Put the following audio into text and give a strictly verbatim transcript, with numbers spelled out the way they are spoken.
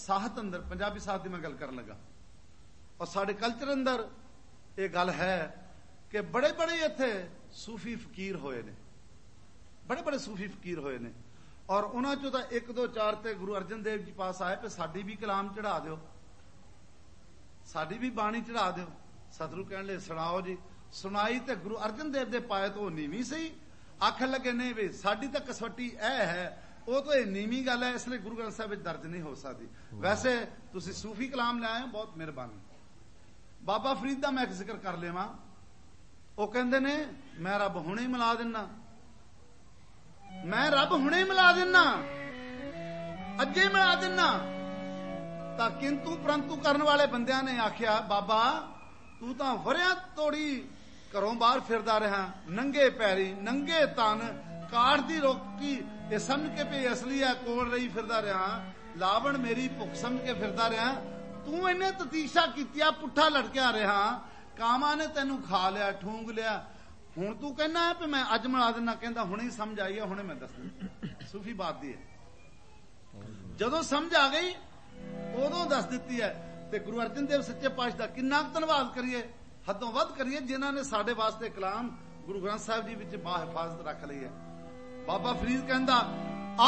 ਸਾਹਿਤ ਅੰਦਰ, ਪੰਜਾਬੀ ਸਾਹਿਤ ਦੀ ਮੈਂ ਗੱਲ ਕਰਨ ਲੱਗਾ, ਔਰ ਸਾਡੇ ਕਲਚਰ ਅੰਦਰ ਇਹ ਗੱਲ ਹੈ ਕਿ ਬੜੇ ਬੜੇ ਇੱਥੇ ਸੂਫੀ ਫਕੀਰ ਹੋਏ ਨੇ, ਬੜੇ ਬੜੇ ਸੂਫੀ ਫਕੀਰ ਹੋਏ ਨੇ, ਔਰ ਉਹਨਾਂ ਚੋਂ ਤਾਂ ਇੱਕ ਦੋ ਚਾਰ ਤੇ ਗੁਰੂ ਅਰਜਨ ਦੇਵ ਜੀ ਪਾਸ ਆਏ ਕਿ ਸਾਡੀ ਵੀ ਕਲਾਮ ਚੜਾ ਦਿਓ, ਸਾਡੀ ਵੀ ਬਾਣੀ ਚੜਾ ਦਿਓ। ਸਤਿਗੁਰੂ ਕਹਿਣ ਲਈ ਸੁਣਾਓ ਜੀ। ਸੁਣਾਈ ਤੇ ਗੁਰੂ ਅਰਜਨ ਦੇਵ ਦੇ ਪਾਏ ਤੋਂ ਨੀਵੀਂ ਸਹੀ, ਆਖਣ ਲੱਗੇ ਨਹੀਂ ਵੀ ਸਾਡੀ ਤਾਂ ਕਸਵੱਟੀ ਇਹ ਹੈ, ਉਹ ਤਾਂ ਇਹ ਨੀਵੀਂ ਗੱਲ ਹੈ, ਇਸ ਲਈ ਗੁਰੂ ਗ੍ਰੰਥ ਸਾਹਿਬ ਵਿੱਚ ਦਰਜ ਨਹੀਂ ਹੋ ਸਕਦੀ। ਵੈਸੇ ਤੁਸੀਂ ਸੂਫੀ ਕਲਾਮ ਲੈ ਆਏ, ਬਹੁਤ ਮਿਹਰਬਾਨੀ। ਬਾਬਾ ਫਰੀਦ ਦਾ ਮੈਂ ਇੱਕ ਜ਼ਿਕਰ ਕਰ ਲਵਾਂ। ਉਹ ਕਹਿੰਦੇ ਨੇ ਮੈਂ ਰੱਬ ਹੁਣੇ ਹੀ ਮਿਲਾ ਦਿੰਨਾ, ਮੈਂ ਰੱਬ ਹੁਣੇ ਹੀ ਮਿਲਾ ਦਿੰਨਾ, ਅੱਜੇ ਮਿਲਾ ਦਿੰਨਾ। ਤਾਂ ਕਿੰਤੂ ਪਰੰਤੂ ਕਰਨ ਵਾਲੇ ਬੰਦਿਆਂ ਨੇ ਆਖਿਆ ਬਾਬਾ ਤੂੰ ਤਾਂ ਵਰਿਆਂ ਤੋੜੀ ਘਰੋਂ ਬਾਹਰ ਫਿਰਦਾ ਰਿਹਾ, ਨੰਗੇ ਪੈਰੀ, ਨੰਗੇ ਤਨ, ਕਾਠ ਦੀ ਰੋਕੀ ਇਹ ਸਮਝ ਕੇ ਵੀ ਅਸਲੀ ਹੈ ਕੋਲ ਰਹੀ ਫਿਰਦਾ ਰਿਹਾ, ਲਾਵਣ ਮੇਰੀ ਭੁੱਖ ਸਮਝ ਕੇ ਫਿਰਦਾ ਰਿਹਾ। ਤੂੰ ਇਹਨੇ ਤਤੀਸ਼ਾ ਕੀਤਿਆ, ਪੁੱਠਾ ਲਟਕਿਆ ਰਿਹਾ, ਕਾਮਾਂ ਨੇ ਤੈਨੂੰ ਖਾ ਲਿਆ, ਠੂੰਗ ਲਿਆ। ਹੁਣ ਤੂੰ ਕਹਿੰਦਾ ਵੀ ਮੈਂ ਅੱਜ ਮਿਲਾ ਦਿੰਦਾ, ਕਹਿੰਦਾ ਹੁਣੇ ਹੀ ਸਮਝ ਆਈ ਹੈ, ਹੁਣੇ ਮੈਂ ਦੱਸ ਦਿੰਦਾ। ਸੂਫੀ ਬਾਤ ਦੀ ਹੈ, ਜਦੋਂ ਸਮਝ ਆ ਗਈ ਉਦੋਂ ਦੱਸ ਦਿੱਤੀ ਹੈ। ਤੇ ਗੁਰੂ ਅਰਜਨ ਦੇਵ ਸੱਚੇ ਪਾਤਸ਼ਾਹ ਦਾ ਕਿੰਨਾ ਧੰਨਵਾਦ ਕਰੀਏ, ਹੱਦੋਂ ਵੱਧ ਕਰੀਏ, ਜਿਨ੍ਹਾਂ ਨੇ ਸਾਡੇ ਵਾਸਤੇ ਕਲਾਮ ਗੁਰੂ ਗ੍ਰੰਥ ਸਾਹਿਬ ਜੀ ਵਿੱਚ ਬਾ ਹਿਫਾਜ਼ਤ ਰੱਖ ਲਈ ਹੈ। ਬਾਬਾ ਫਰੀਦ ਕਹਿੰਦਾ